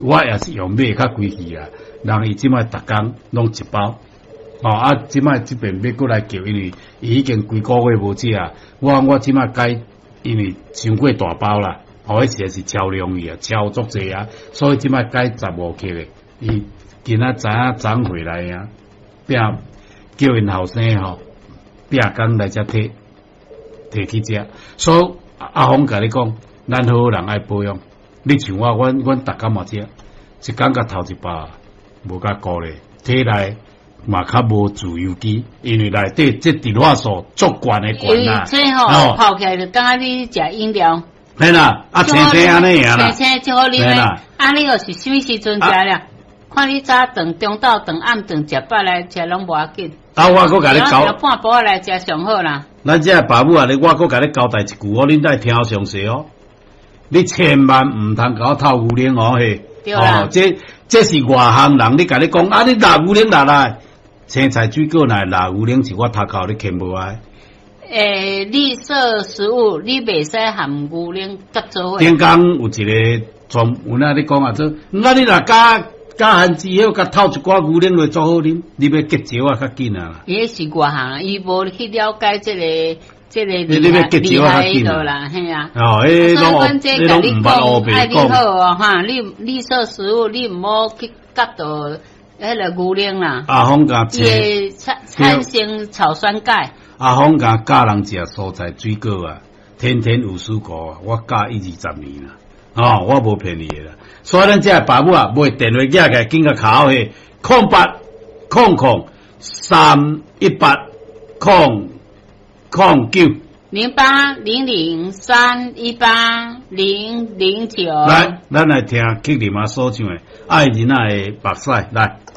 我也是用买较贵去啊，人伊即摆逐工拢一包。即摆即边要过来叫，因为伊已经几个月无食啊。我即摆该因为伤过大包啦，迄个是超容易啊，超足济啊，所以即摆该15克的。伊今仔知影涨回来啊，拼叫因后生拼工来遮摕去食。所以阿峰甲你讲，咱好人爱保养。你像阮逐工嘛食，一工甲头一包，无甲高咧，体内。嘛较无自由基，因为内底这植化素足悬的悬啦。 这泡起来就刚刚你食饮料。 嘿啦，青青安尼样啦。 青青就好啉诶。你又是什么时阵食了？看你早顿、中昼顿、暗顿食饱来食拢无要紧。 我搁甲你交。 半包来食上好啦。 咱这爸母啊，我搁甲你交代一句，恁再听详细哦。你千万唔通搞透牛奶嘿。 对啦。 这是外行人，你甲你讲你拿牛奶拿来。青菜水果来拿牛奶是我头壳你看无爱。 绿色食物你袂使含牛奶甲做伙。 顶工有一个有哪你讲啊？你若加番薯叶，甲透一寡牛奶落做好啉，你要结石啊较紧啊。 伊是外行，伊无去了解这个厉害迄度啦，嘿啊。 迄拢唔捌乌白讲。 哈，你绿色食物你唔好去夹到。迄个牛奶啦， 阿峰甲产生草酸钙。 阿峰甲教人食蔬菜水果啊，天天有蔬果啊，我教1-20年啦，我无骗你啦。所以咱这爸母啊，买电话寄来，紧个卡号去0800-318-009。 0800-318-009。 来，咱来听克里马所唱的《爱人的目屎》来。